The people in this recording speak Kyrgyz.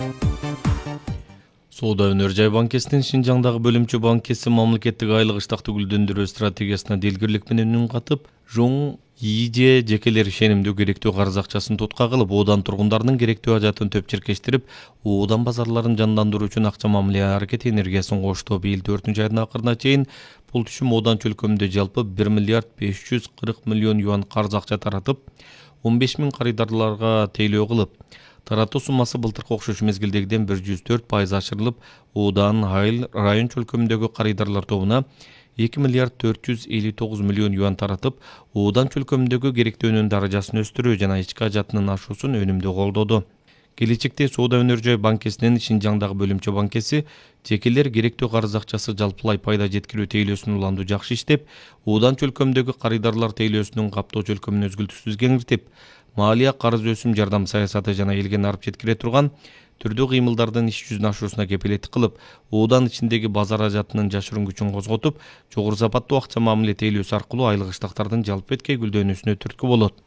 Соода өнөр жай банкесинин Шинжаңдагы бөлүмчө банкеси мамлекеттик айлык ыштакты гүлдөндүрүү стратегиясына делгирлик менен үн катып, жоң ИИ жекелер ишенимдүү керектүү карыз акчасын тутка кылып, оодан тургундардын керектүү ажатын төпчеркештирип, оодан базарларын жандандыруу үчүн акча мамиле аракет энергиясын кошту. Быйыл 4-айдын акырына чейин бул түшүм оодан чөлкөмүндө жалпы 1 миллиард 540 миллион юан карыз акча таратып, 15 миң карыдарларга тейлөө кылып, таратуу суммасы былтыркы окшош мезгилдегиден 104% ашырылып, оодан айыл район чөлкөмүндөгү карыдарлар тобуна 2 миллиард 459 миллион юан таратып, оодан чөлкөмүндөгү керектөөнүн даражасын өстүрүү жана ички ажатынын ашуусун өнүмдүү колдоду. Келечекте Соода өнөр жай банкесинин Шинжаңдагы бөлүмчө банкеси жекелер керектүү карыз акчасы жалпылай пайда жеткирүү тейлөөсүн уланду жакшы иштеп, оодан чөлкөмүндөгү карыдарлар тейлөөсүнүн каптоо чөлкөмүн өзгөлтүксүз кеңиртип, малия, карыз өсүм жардам саясаты жана элге нарып жеткире турган түрдүү кыймылдардын иш жүзүнө ашуусуна кепилеттик кылып, оодан ичиндеги базар ажатынын жашыруун күчүн козготуп, жогору сапаттуу акча мамиле тейлөөсү аркылуу айлык ыштактардын жалпы эткей гүлдөнүүсүнө түрткү болот.